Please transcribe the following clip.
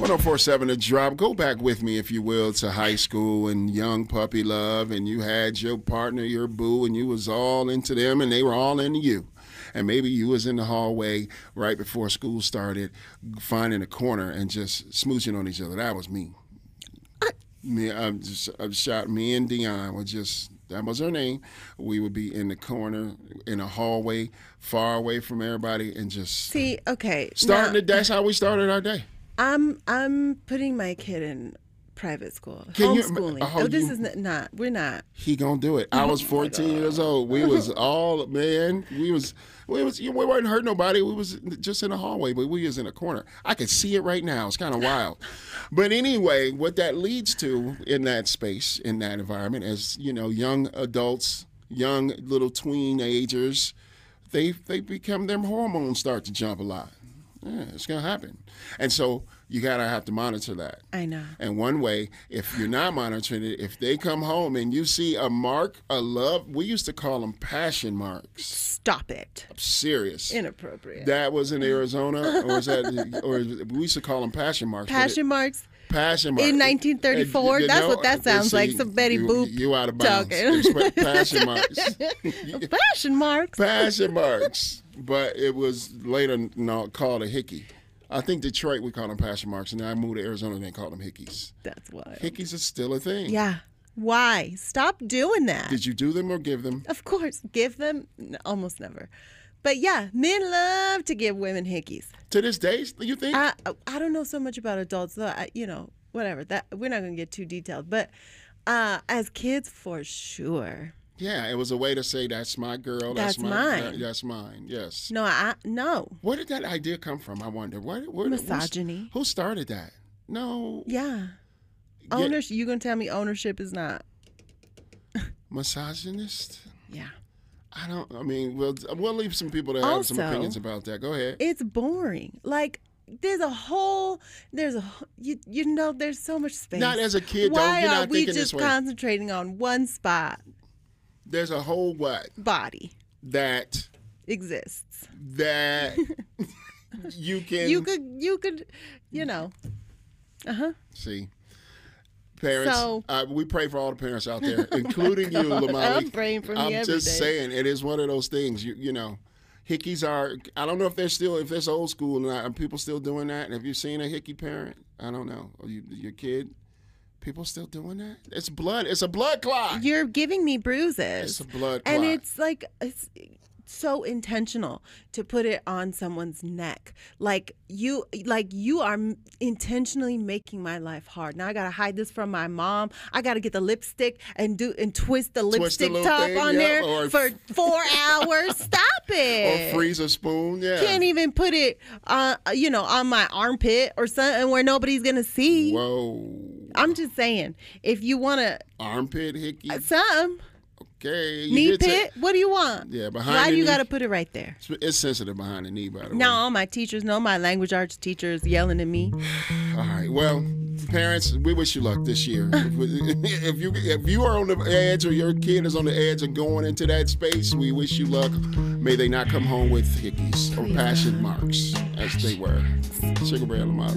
1047 The Drop. Go back with me, if you will, to high school and young puppy love, and you had your partner, your boo, and you was all into them, and they were all into you. And maybe you was in the hallway right before school started, finding a corner and just smooching on each other. That was me. Me and Dion were just, that was her name. We would be in the corner, in a hallway, far away from everybody, and just that's how we started our day. I'm putting my kid in private school, homeschooling. We're not. He gonna do it. I was 14 years old. We was all, man. We weren't hurting nobody. We was just in the hallway, but we was in a corner. I could see it right now. It's kind of wild. But anyway, what that leads to in that space, in that environment, as young adults, young little teenagers, they become, their hormones start to jump a lot. Yeah, it's gonna happen, and so you gotta have to monitor that. I know. And one way, if you're not monitoring it, if they come home and you see a mark, a love, we used to call them passion marks. Stop it. I'm serious. Inappropriate. That was in Arizona, or we used to call them passion marks. Passion marks. Passion marks. In 1934? That's what that sounds like. Some Betty Boop you out of bounds. Passion marks. Passion marks. Passion marks. But it was later called a hickey. I think Detroit, we call them passion marks, and then I moved to Arizona and they called them hickeys. That's why. Hickeys is still a thing. Yeah. Why? Stop doing that. Did you do them or give them? Of course. Give them? Almost never. But yeah, men love to give women hickeys. To this day, you think? I don't know so much about adults, though. Whatever. That we're not going to get too detailed. But as kids, for sure. Yeah, it was a way to say, that's my girl. That's mine. That's mine, yes. No. Where did that idea come from, I wonder? Misogyny. Who started that? No. Yeah. Ownership. You going to tell me ownership is not? Misogynist? Yeah. We'll leave some people that have some opinions about that. Go ahead. It's boring. Like, there's so much space. Not as a kid, Why though. You're are not we thinking just this way. concentrating on one spot? There's a whole what? Body. That exists. That you can. You could, See. Parents, we pray for all the parents out there, including you, Lamali. I'm praying for me every day. I'm just saying, it is one of those things. Hickeys are. I don't know if there's old school or not. Are people still doing that? Have you seen a hickey parent? I don't know. Your kid. People still doing that? It's blood. It's a blood clot. You're giving me bruises. It's a blood clot. And it's so intentional to put it on someone's neck. Like you are intentionally making my life hard. Now I gotta hide this from my mom. I gotta get the lipstick and twist the lipstick top on there for 4 hours. Stop it. Or freeze a spoon. Yeah. Can't even put it on my armpit or something where nobody's gonna see. Whoa. I'm just saying, if you wanna armpit hickey. Some. Okay. Knee pit? What do you want? Yeah, behind Why the do you knee. got to put it right there? It's sensitive behind the knee, by the way. Now all my teachers know, my language arts teachers yelling at me. All right. Well, parents, we wish you luck this year. If you are on the edge or your kid is on the edge of going into that space, we wish you luck. May they not come home with hickeys or passion marks as they were. Sugar Bear Lamont.